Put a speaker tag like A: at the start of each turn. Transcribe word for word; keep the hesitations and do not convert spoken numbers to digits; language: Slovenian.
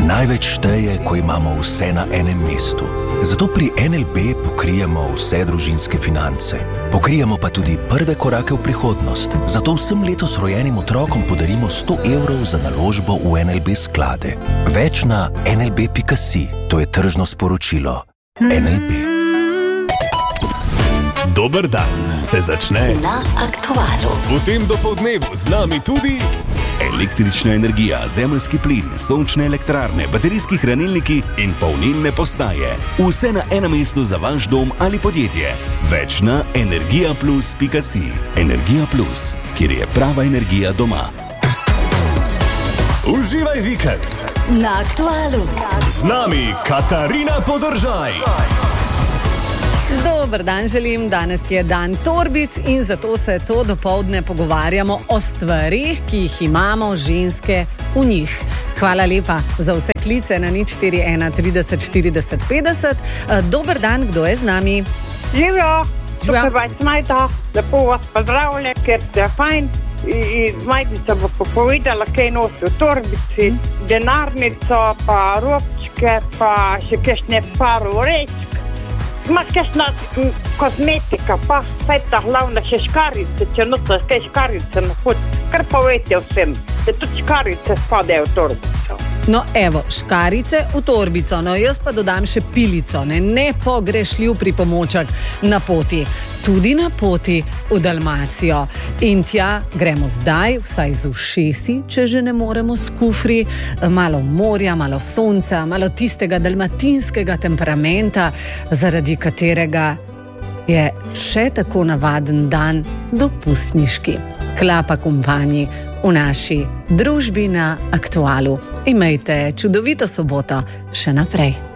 A: Največ šteje, ko imamo vse na enem mestu. Zato pri en el be pokrijemo vse družinske finance. Pokrijemo pa tudi prve korake v prihodnost. Zato vsem letos rojenim otrokom podarimo sto evrov za naložbo v en el be sklade. Več na en el be pika si. To je tržno sporočilo. en el be.
B: Dober dan se začne
C: na Aktualu.
B: V tem dopoldnevu z nami tudi električna energija, zemeljski plin, sončne elektrarne, baterijski hranilniki in polnilne postaje. Vse na enem mestu za vaš dom ali podjetje. Več na energija plus pika si. Energija plus, kjer je prava energija doma. Uživaj vikend
C: Na Aktualu.
B: z nami Katarina Podržaj.
D: Dober dan želim, danes je dan torbic in zato se to dopoldne pogovarjamo o stvarih, ki jih imamo ženske v njih. Hvala lepa za vse klice na nič štiri ena trideset štirideset petdeset. Dober dan, kdo je z nami?
E: Živijo,
D: Živijo.
E: tukaj vas Majda, lepo vas pozdravlja, ker ste fajn. In Majdica bo povedala, kaj nosi v torbici, denarnico, pa robčke, pa še kakšne par vrečk. Ma kakšna m, kozmetika, pa vse ta glavna še škarice, če nosi kaj škarice na pot, kar povete vsem, da tudi škarice spadajo v torbico.
D: No evo, škarice v torbico, no jaz pa dodam še pilico, ne, nepogrešljiv pripomoček na poti. Tudi na poti v Dalmacijo. In tja gremo zdaj, vsaj z ušesi, če že ne moremo s kufri, malo morja, malo sonca, malo tistega dalmatinskega temperamenta, zaradi katerega je še tako navaden dan dopustniški. Klapa kompanji v naši družbi na Aktualu. Imejte čudovito soboto še naprej.